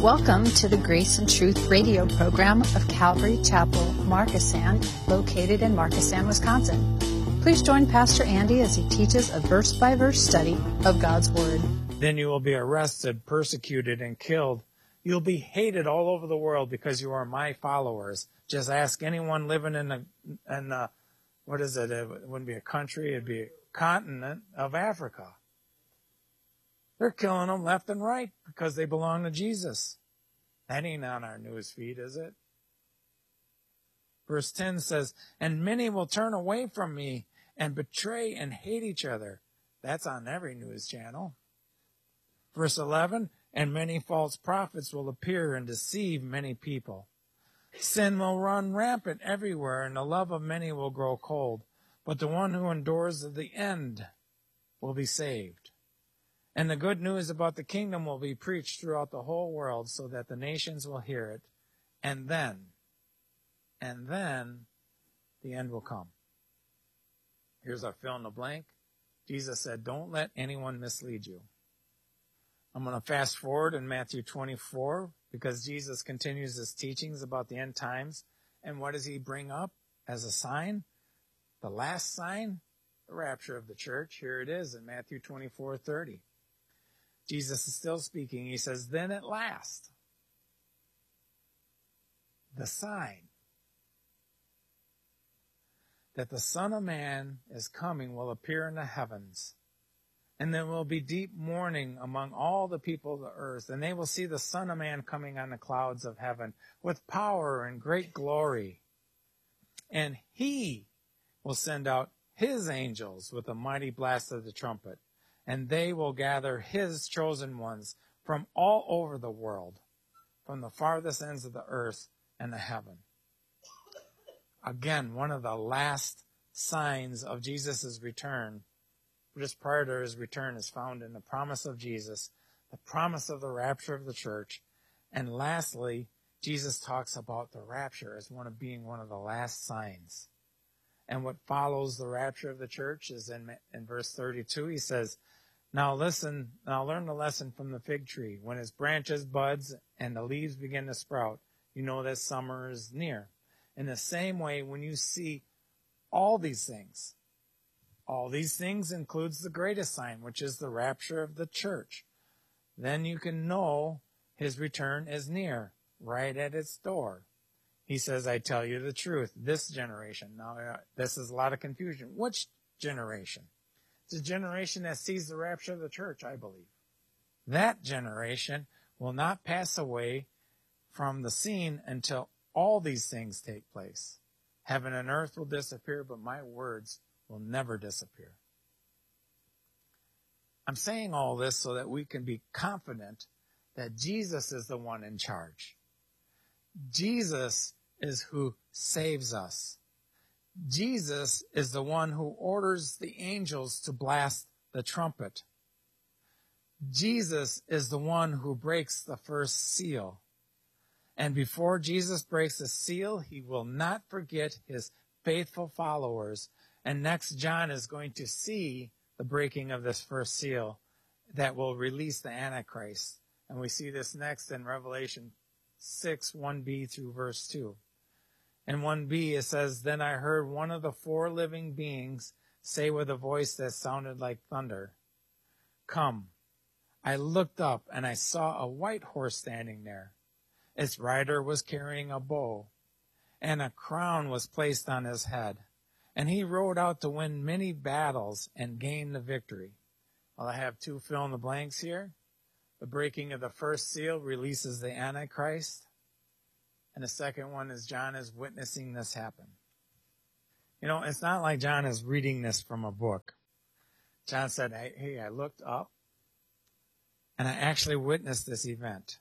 Welcome to the Grace and Truth radio program of Calvary Chapel, Markesan, located in Markesan, Wisconsin. Please join Pastor Andy as he teaches a verse-by-verse study of God's Word. Then you will be arrested, persecuted, and killed. You'll be hated all over the world because you are my followers. Just ask anyone living in what is it? It wouldn't be a country, it'd be a continent of Africa. They're killing them left and right because they belong to Jesus. That ain't on our news feed, is it? Verse 10 says, and many will turn away from me and betray and hate each other. That's on every news channel. Verse 11, and many false prophets will appear and deceive many people. Sin will run rampant everywhere, and the love of many will grow cold. But the one who endures to the end will be saved. And the good news about the kingdom will be preached throughout the whole world so that the nations will hear it. And then the end will come. Here's our fill in the blank. Jesus said, don't let anyone mislead you. I'm going to fast forward in Matthew 24 because Jesus continues his teachings about the end times. And what does he bring up as a sign? The last sign, the rapture of the church. Here it is in Matthew 24:30. Jesus is still speaking. He says, then at last, the sign that the Son of Man is coming will appear in the heavens. And there will be deep mourning among all the people of the earth. And they will see the Son of Man coming on the clouds of heaven with power and great glory. And he will send out his angels with a mighty blast of the trumpet. And they will gather his chosen ones from all over the world, from the farthest ends of the earth and the heaven. Again, one of the last signs of Jesus' return, just prior to his return, is found in the promise of Jesus, the promise of the rapture of the church. And lastly, Jesus talks about the rapture as being one of the last signs. And what follows the rapture of the church is in verse 32. He says, now listen, now learn the lesson from the fig tree. When its branches buds and the leaves begin to sprout, you know that summer is near. In the same way, when you see all these things includes the greatest sign, which is the rapture of the church, then you can know his return is near, right at its door. He says, I tell you the truth, this generation. Now, this is a lot of confusion. Which generation? It's a generation that sees the rapture of the church, I believe. That generation will not pass away from the scene until all these things take place. Heaven and earth will disappear, but my words will never disappear. I'm saying all this so that we can be confident that Jesus is the one in charge. Jesus is who saves us. Jesus is the one who orders the angels to blast the trumpet. Jesus is the one who breaks the first seal. And before Jesus breaks the seal, he will not forget his faithful followers. And next, John is going to see the breaking of this first seal that will release the Antichrist. And we see this next in Revelation 6, 1b through verse 2. In 1b, it says, then I heard one of the four living beings say with a voice that sounded like thunder, come. I looked up, and I saw a white horse standing there. Its rider was carrying a bow, and a crown was placed on his head. And he rode out to win many battles and gain the victory. Well, I have two fill in the blanks here. The breaking of the first seal releases the Antichrist. And the second one is John is witnessing this happen. You know, it's not like John is reading this from a book. John said, hey, I looked up, and I actually witnessed this event.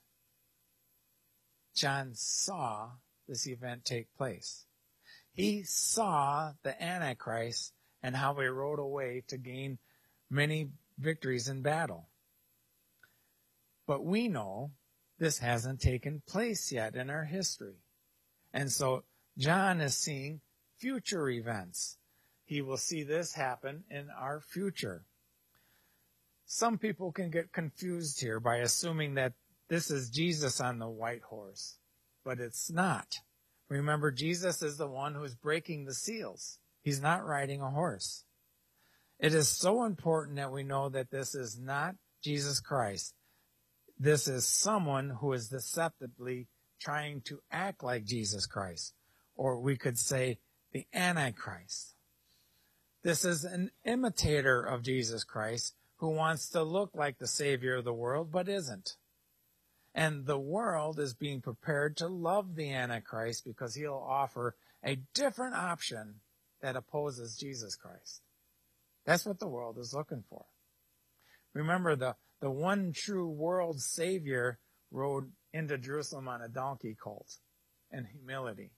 John saw this event take place. He saw the Antichrist and how he rode away to gain many victories in battle. But we know this hasn't taken place yet in our history. And so John is seeing future events. He will see this happen in our future. Some people can get confused here by assuming that this is Jesus on the white horse, but it's not. Remember, Jesus is the one who is breaking the seals. He's not riding a horse. It is so important that we know that this is not Jesus Christ. This is someone who is deceptively trying to act like Jesus Christ, or we could say the Antichrist. This is an imitator of Jesus Christ who wants to look like the Savior of the world, but isn't. And the world is being prepared to love the Antichrist because he'll offer a different option that opposes Jesus Christ. That's what the world is looking for. Remember, the one true world Savior rode into Jerusalem on a donkey colt in humility.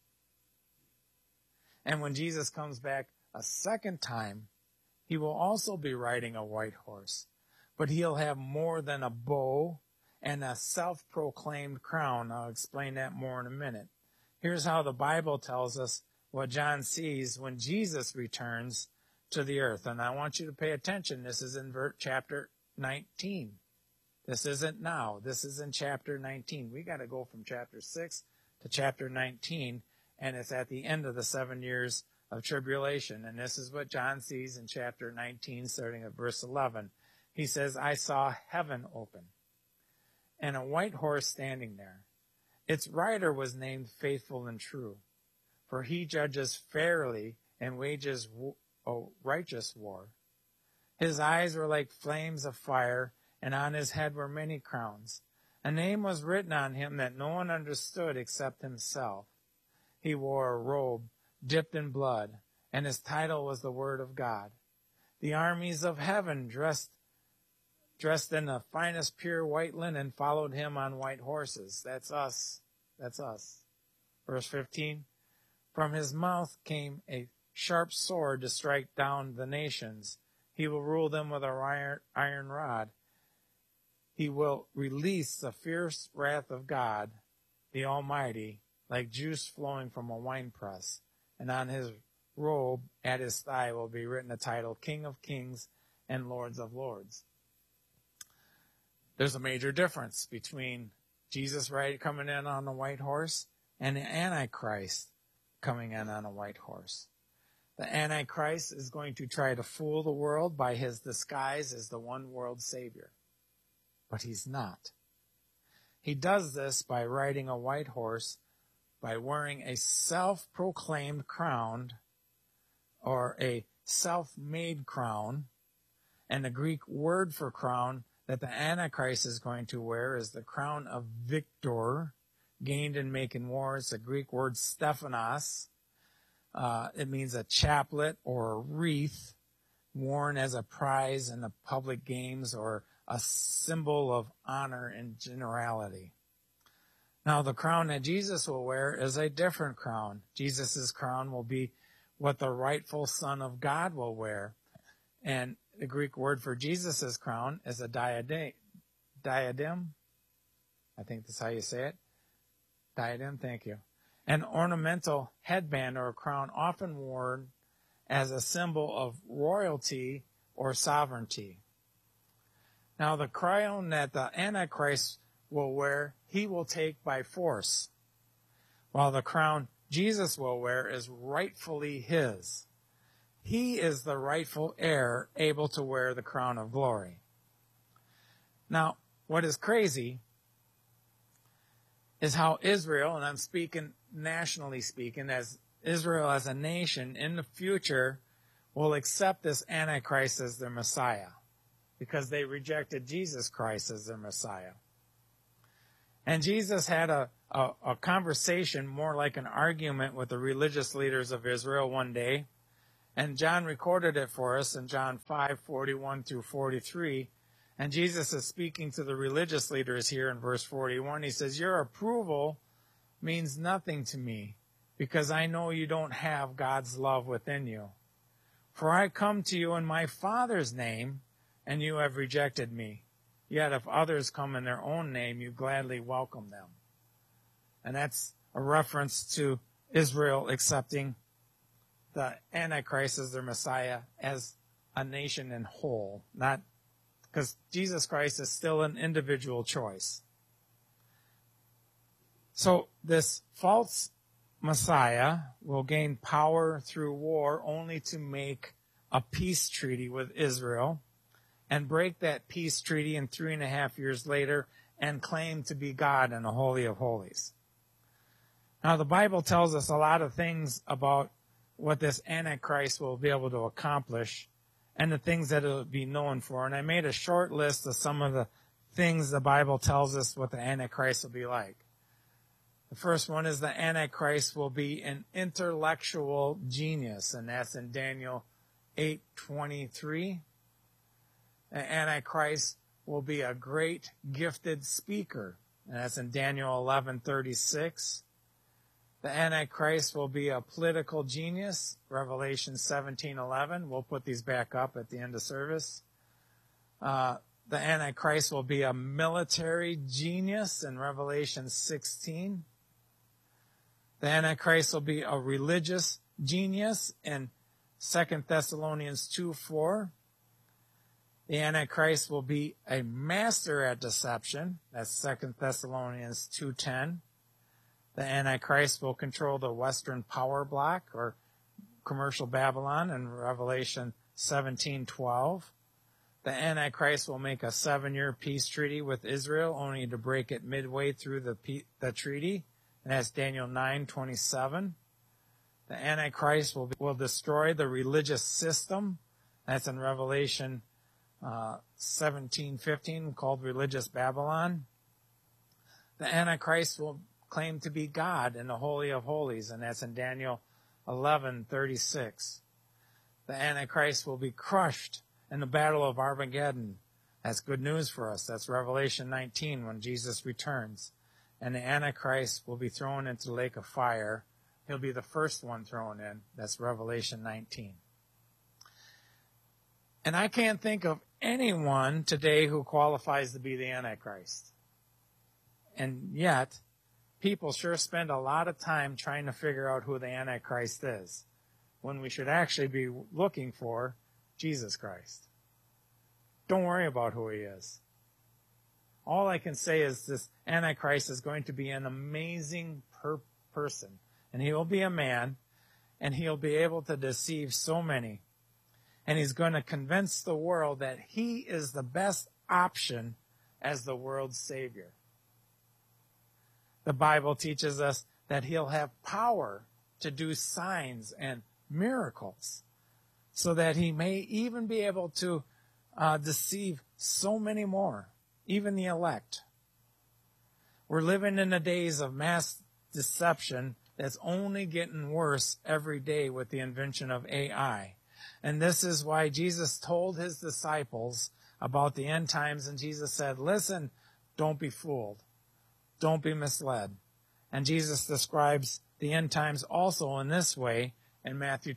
And when Jesus comes back a second time, he will also be riding a white horse, but he'll have more than a bow and a self-proclaimed crown. I'll explain that more in a minute. Here's how the Bible tells us what John sees when Jesus returns to the earth. And I want you to pay attention. This is in chapter 19. This isn't now. This is in chapter 19. We got to go from chapter 6 to chapter 19, and it's at the end of the 7 years of tribulation. And this is what John sees in chapter 19, starting at verse 11. He says, I saw heaven open, and a white horse standing there. Its rider was named Faithful and True, for he judges fairly and wages righteous war. His eyes were like flames of fire, and on his head were many crowns. A name was written on him that no one understood except himself. He wore a robe dipped in blood, and his title was the Word of God. The armies of heaven, dressed in the finest pure white linen, followed him on white horses. That's us. That's us. Verse 15, from his mouth came a sharp sword to strike down the nations. He will rule them with an iron rod. He will release the fierce wrath of God, the Almighty, like juice flowing from a winepress. And on his robe at his thigh will be written the title, King of Kings and Lords of Lords. There's a major difference between Jesus coming in on a white horse and the Antichrist coming in on a white horse. The Antichrist is going to try to fool the world by his disguise as the one world Savior. But he's not. He does this by riding a white horse, by wearing a self-proclaimed crown or a self-made crown. And the Greek word for crown that the Antichrist is going to wear is the crown of victor, gained in making war. It's the Greek word Stephanos. It means a chaplet or a wreath worn as a prize in the public games or a symbol of honor and generality. Now, the crown that Jesus will wear is a different crown. Jesus' crown will be what the rightful Son of God will wear. And the Greek word for Jesus' crown is a diadem. I think that's how you say it. Diadem, thank you. An ornamental headband or a crown often worn as a symbol of royalty or sovereignty. Now, the crown that the Antichrist will wear, he will take by force, while the crown Jesus will wear is rightfully his. He is the rightful heir, able to wear the crown of glory. Now, what is crazy is how Israel, and I'm speaking nationally speaking, as Israel as a nation in the future will accept this Antichrist as their Messiah because they rejected Jesus Christ as their Messiah. And Jesus had a conversation, more like an argument, with the religious leaders of Israel one day. And John recorded it for us in John 5:41 through 43. And Jesus is speaking to the religious leaders here in verse 41. He says, your approval means nothing to me because I know you don't have God's love within you. For I come to you in my Father's name, and you have rejected me. Yet if others come in their own name, you gladly welcome them. And that's a reference to Israel accepting the Antichrist as their Messiah as a nation in whole, not because Jesus Christ is still an individual choice. So this false Messiah will gain power through war only to make a peace treaty with Israel and break that peace treaty in 3.5 years later and claim to be God in the Holy of Holies. Now, the Bible tells us a lot of things about what this Antichrist will be able to accomplish and the things that it will be known for. And I made a short list of some of the things the Bible tells us what the Antichrist will be like. The first one is the Antichrist will be an intellectual genius, and that's in Daniel 8:23. The Antichrist will be a great gifted speaker, and that's in Daniel 11:36. The Antichrist will be a political genius, Revelation 17:11. We'll put these back up at the end of service. The Antichrist will be a military genius in Revelation 16. The Antichrist will be a religious genius in 2 Thessalonians 2:4. The Antichrist will be a master at deception. That's 2 Thessalonians 2:10. The Antichrist will control the Western power bloc or commercial Babylon in Revelation 17:12. The Antichrist will make a 7-year peace treaty with Israel only to break it midway through the treaty. And that's Daniel 9:27. The Antichrist will destroy the religious system. That's in Revelation 17:15, called religious Babylon. The Antichrist will claim to be God in the Holy of Holies, and that's in Daniel 11:36. The Antichrist will be crushed in the battle of Armageddon. That's good news for us. That's Revelation 19 when Jesus returns. And the Antichrist will be thrown into the lake of fire. He'll be the first one thrown in. That's Revelation 19. And I can't think of anyone today who qualifies to be the Antichrist. And yet, people sure spend a lot of time trying to figure out who the Antichrist is, when we should actually be looking for Jesus Christ. Don't worry about who he is. All I can say is this Antichrist is going to be an amazing person. And he will be a man, and he'll be able to deceive so many. And he's going to convince the world that he is the best option as the world's Savior. The Bible teaches us that he'll have power to do signs and miracles, so that he may even be able to deceive so many more, even the elect. We're living in the days of mass deception that's only getting worse every day with the invention of AI. And this is why Jesus told his disciples about the end times, and Jesus said, listen, don't be fooled. Don't be misled. And Jesus describes the end times also in this way in Matthew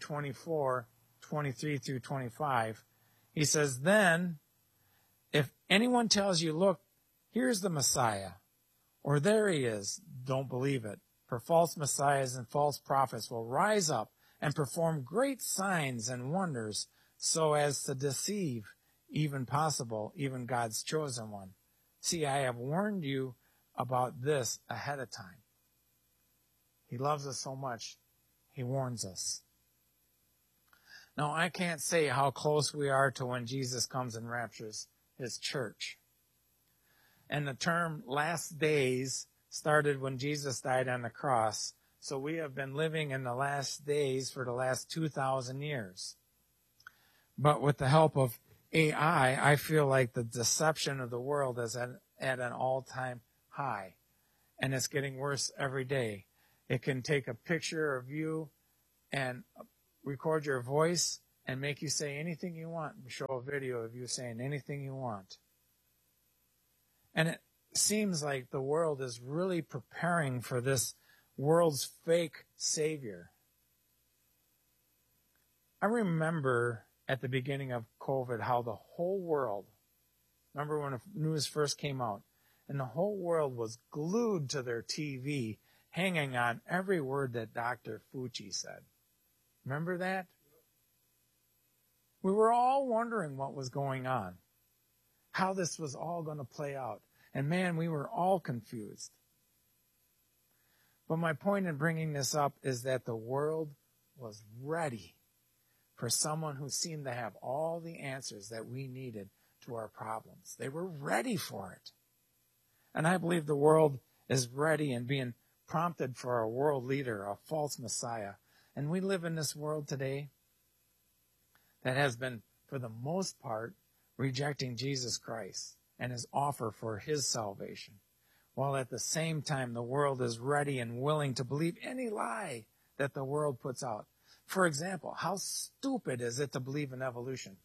24:23 through 25. He says, then, if anyone tells you, look, here's the Messiah, or there he is, don't believe it. For false messiahs and false prophets will rise up and perform great signs and wonders so as to deceive, even God's chosen one. See, I have warned you about this ahead of time. He loves us so much, he warns us. Now, I can't say how close we are to when Jesus comes and raptures his church. And the term last days started when Jesus died on the cross. So we have been living in the last days for the last 2,000 years. But with the help of AI, I feel like the deception of the world is at an all-time high. And it's getting worse every day. It can take a picture of you and record your voice and make you say anything you want. Show a video of you saying anything you want. And it seems like the world is really preparing for this world's fake savior. I remember at the beginning of COVID how the whole world, remember when the news first came out, and the whole world was glued to their TV, hanging on every word that Dr. Fauci said. Remember that? We were all wondering what was going on, how this was all going to play out. And man, we were all confused. But my point in bringing this up is that the world was ready for someone who seemed to have all the answers that we needed to our problems. They were ready for it. And I believe the world is ready and being prompted for a world leader, a false Messiah. And we live in this world today that has been, for the most part, rejecting Jesus Christ and his offer for his salvation, while at the same time the world is ready and willing to believe any lie that the world puts out. For example, how stupid is it to believe in evolution?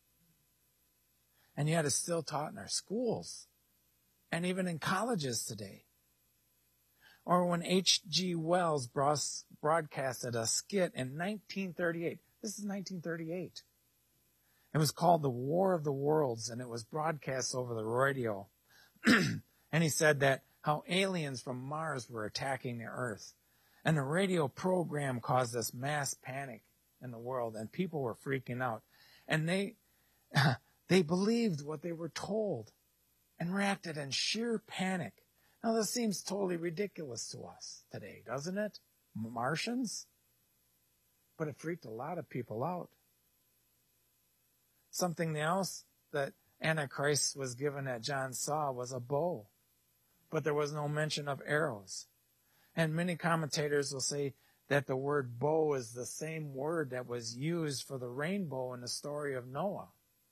And yet it's still taught in our schools and even in colleges today. Or when H.G. Wells broadcasted a skit in 1938. This is 1938. It was called The War of the Worlds, and it was broadcast over the radio. And he said that how aliens from Mars were attacking the Earth. And the radio program caused this mass panic in the world, and people were freaking out. And they believed what they were told and reacted in sheer panic. Now, this seems totally ridiculous to us today, doesn't it? Martians? But it freaked a lot of people out. Something else that Antichrist was given that John saw was a bow. But there was no mention of arrows. And many commentators will say that the word bow is the same word that was used for the rainbow in the story of Noah.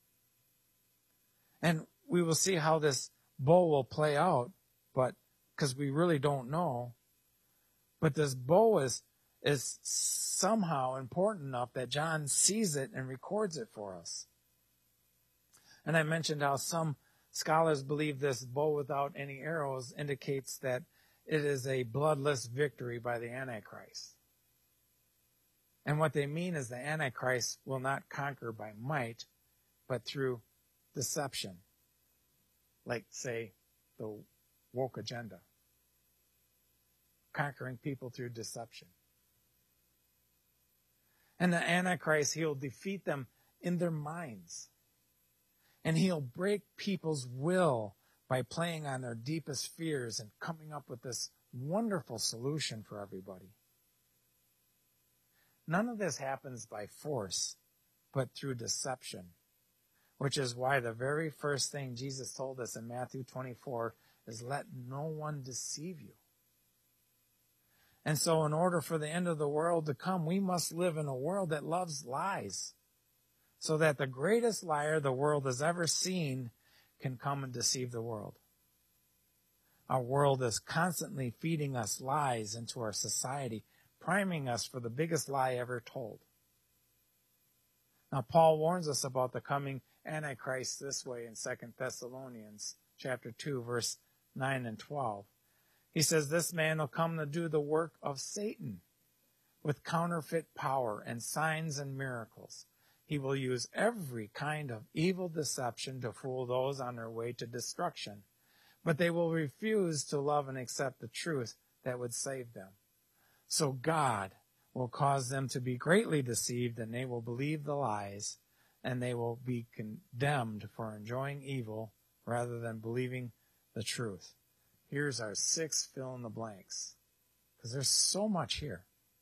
And we will see how this bow will play out, but because we really don't know. But this bow is somehow important enough that John sees it and records it for us. And I mentioned how some scholars believe this bow without any arrows indicates that it is a bloodless victory by the Antichrist. And what they mean is the Antichrist will not conquer by might, but through deception. Like, say, the woke agenda. Conquering people through deception. And the Antichrist, he'll defeat them in their minds. And he'll break people's will by playing on their deepest fears and coming up with this wonderful solution for everybody. None of this happens by force, but through deception, which is why the very first thing Jesus told us in Matthew 24 is, let no one deceive you. And so in order for the end of the world to come, we must live in a world that loves lies, so that the greatest liar the world has ever seen can come and deceive the world. Our world is constantly feeding us lies into our society, priming us for the biggest lie ever told. Now, Paul warns us about the coming Antichrist this way in 2 Thessalonians chapter 2, verse 9 and 12. He says, this man will come to do the work of Satan with counterfeit power and signs and miracles. He will use every kind of evil deception to fool those on their way to destruction. But they will refuse to love and accept the truth that would save them. So God will cause them to be greatly deceived, and they will believe the lies, and they will be condemned for enjoying evil rather than believing the truth. Here's our 6 fill in the blanks, because there's so much here.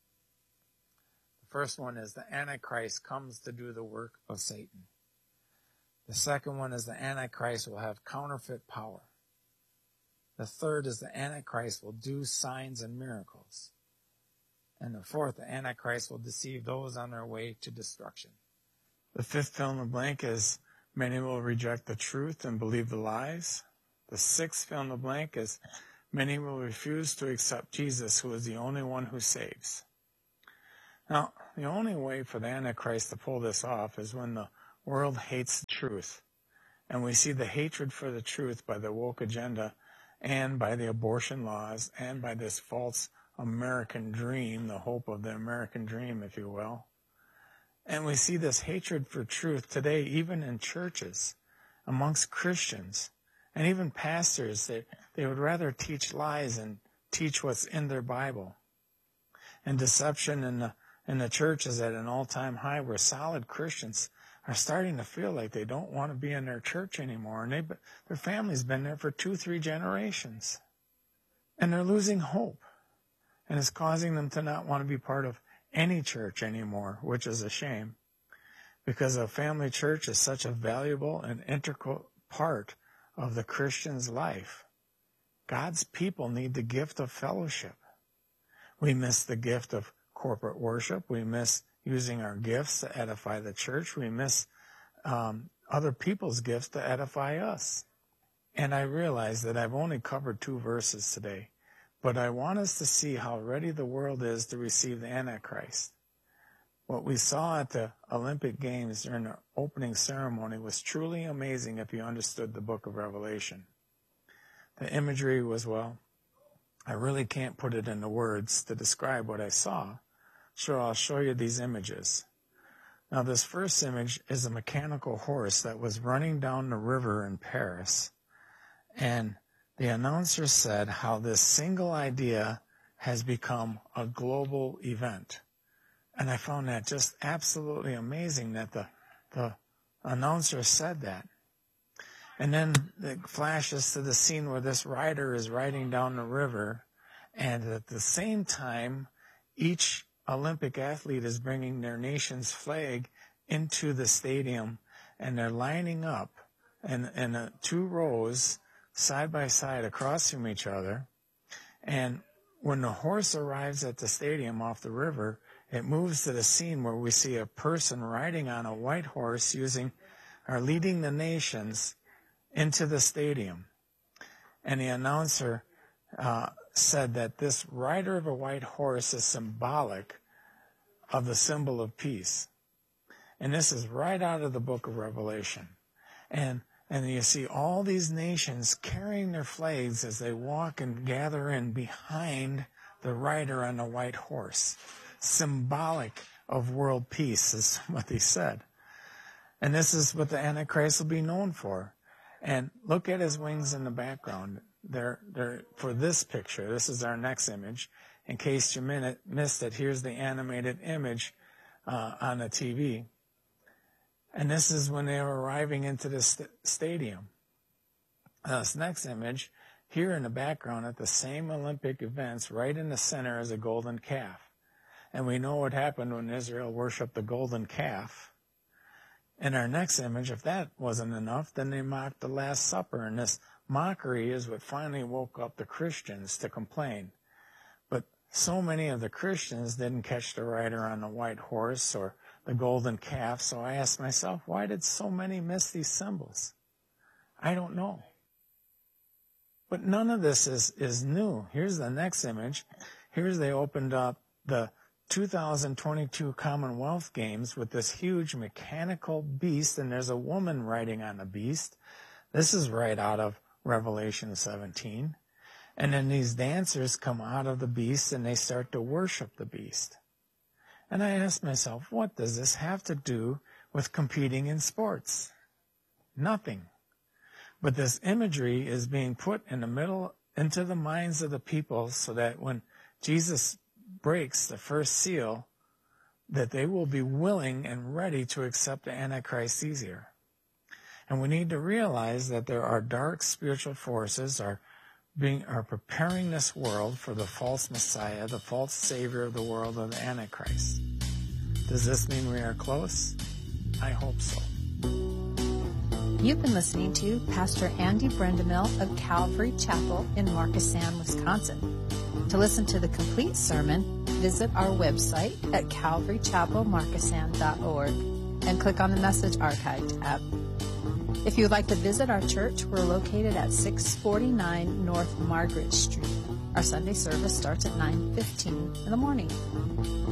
The first one is the Antichrist comes to do the work of Satan. The second one is the Antichrist will have counterfeit power. The third is the Antichrist will do signs and miracles. And the fourth, the Antichrist will deceive those on their way to destruction. The fifth fill in the blank is many will reject the truth and believe the lies. The sixth fill in the blank is many will refuse to accept Jesus, who is the only one who saves. Now, the only way for the Antichrist to pull this off is when the world hates the truth. And we see the hatred for the truth by the woke agenda and by the abortion laws and by this false American dream, the hope of the American dream, if you will. And we see this hatred for truth today, even in churches, amongst Christians, and even pastors. They would rather teach lies and teach what's in their Bible. And deception in the church is at an all-time high, where solid Christians are starting to feel like they don't want to be in their church anymore. And their family's been there for 2-3 generations. And they're losing hope. And it's causing them to not want to be part of any church anymore, which is a shame, because a family church is such a valuable and integral part of the Christian's life. God's people need the gift of fellowship. We miss the gift of corporate worship. We miss using our gifts to edify the church. We miss other people's gifts to edify us. And I realize that I've only covered 2 verses today, but I want us to see how ready the world is to receive the Antichrist. What we saw at the Olympic Games during the opening ceremony was truly amazing if you understood the book of Revelation. The imagery was, well, I really can't put it into words to describe what I saw. Sure, I'll show you these images. Now, this first image is a mechanical horse that was running down the river in Paris. And the announcer said how this single idea has become a global event. And I found that just absolutely amazing that the announcer said that. And then it flashes to the scene where this rider is riding down the river, and at the same time, each Olympic athlete is bringing their nation's flag into the stadium, and they're lining up in 2 rows, side by side, across from each other. And when the horse arrives at the stadium off the river, it moves to the scene where we see a person riding on a white horse leading the nations into the stadium. And the announcer said that this rider of a white horse is symbolic of the symbol of peace. And this is right out of the book of Revelation. And you see all these nations carrying their flags as they walk and gather in behind the rider on the white horse. Symbolic of world peace is what he said. And this is what the Antichrist will be known for. And look at his wings in the background. They're for this picture. This is our next image. In case you missed it, here's the animated image on the TV. And this is when they were arriving into the stadium. This next image, here in the background at the same Olympic events, right in the center is a golden calf. And we know what happened when Israel worshipped the golden calf. In our next image, if that wasn't enough, then they mocked the Last Supper. And this mockery is what finally woke up the Christians to complain. But so many of the Christians didn't catch the rider on the white horse or the golden calf. So I asked myself, why did so many miss these symbols? I don't know. But none of this is new. Here's the next image. Here's they opened up the 2022 Commonwealth Games with this huge mechanical beast, and there's a woman riding on the beast. This is right out of Revelation 17. And then these dancers come out of the beast and they start to worship the beast. And I asked myself, what does this have to do with competing in sports? Nothing. But this imagery is being put in the middle, into the minds of the people, so that when Jesus breaks the first seal, that they will be willing and ready to accept the Antichrist easier. And we need to realize that there are dark spiritual forces are preparing this world for the false Messiah, the false Savior of the world, of the Antichrist. Does this mean we are close? I hope so. You've been listening to Pastor Andy Brendemill of Calvary Chapel in Markesan, Wisconsin. To listen to the complete sermon, visit our website at calvarychapelmarkesan.org and click on the Message Archive tab. If you would like to visit our church, we're located at 649 North Margaret Street. Our Sunday service starts at 9:15 in the morning.